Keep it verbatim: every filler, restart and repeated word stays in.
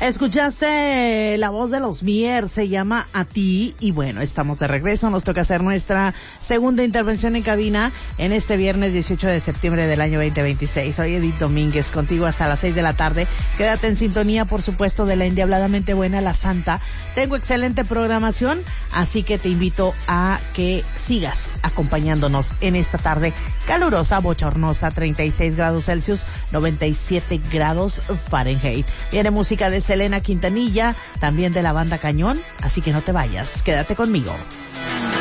Escuchaste la voz de los Mier, se llama A Ti, y bueno, estamos de regreso, nos toca hacer nuestra segunda intervención en cabina en este viernes dieciocho de septiembre del año veinte veintiséis. Soy Edith Domínguez, contigo hasta las seis de la tarde. Quédate en sintonía, por supuesto, de la endiabladamente buena, La Santa. Tengo excelente programación, así que te invito a que sigas acompañándonos en esta tarde calurosa, bochornosa, treinta y seis grados Celsius, noventa y siete grados Fahrenheit. Viene música de Selena Quintanilla, también de la banda Cañón, así que no te vayas, quédate conmigo.